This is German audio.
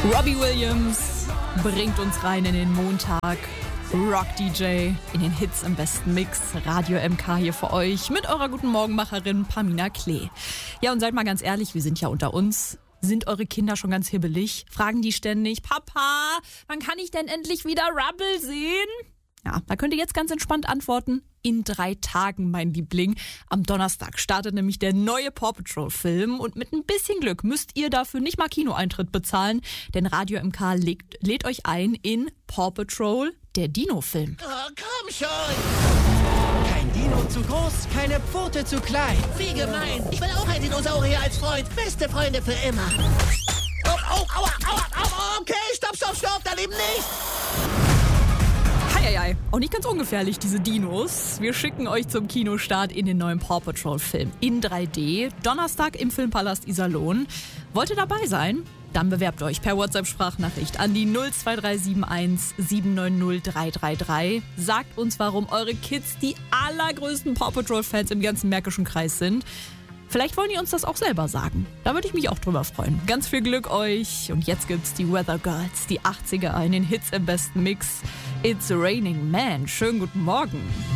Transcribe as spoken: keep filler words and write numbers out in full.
Robbie Williams bringt uns rein in den Montag. Rock-D J in den Hits im besten Mix. Radio M K hier für euch mit eurer guten Morgenmacherin Pamina Klee. Ja, und seid mal ganz ehrlich, wir sind ja unter uns. Sind eure Kinder schon ganz hibbelig? Fragen die ständig, Papa, wann kann ich denn endlich wieder Rubble sehen? Ja, da könnt ihr jetzt ganz entspannt antworten. In drei Tagen, mein Liebling. Am Donnerstag startet nämlich der neue Paw Patrol Film und mit ein bisschen Glück müsst ihr dafür nicht mal Kinoeintritt bezahlen, denn Radio M K lädt, lädt euch ein in Paw Patrol, der Dino-Film. Oh, komm schon! Kein Dino zu groß, keine Pfote zu klein. Wie gemein! Ich will auch ein Dinosaurier als Freund. Beste Freunde für immer. Oh, oh, aua, aua, aua, okay, stopp, stopp, stopp, daneben nicht! Eieiei, auch nicht ganz ungefährlich, diese Dinos. Wir schicken euch zum Kinostart in den neuen Paw Patrol Film in drei D. Donnerstag im Filmpalast Iserlohn. Wollt ihr dabei sein? Dann bewerbt euch per WhatsApp-Sprachnachricht an die null zwei drei sieben eins sieben neun null drei drei drei. Sagt uns, warum eure Kids die allergrößten Paw Patrol-Fans im ganzen Märkischen Kreis sind. Vielleicht wollen die uns das auch selber sagen. Da würde ich mich auch drüber freuen. Ganz viel Glück euch. Und jetzt gibt's die Weather Girls, die achtziger in den Hits im besten Mix. It's Raining Man. Schönen guten Morgen.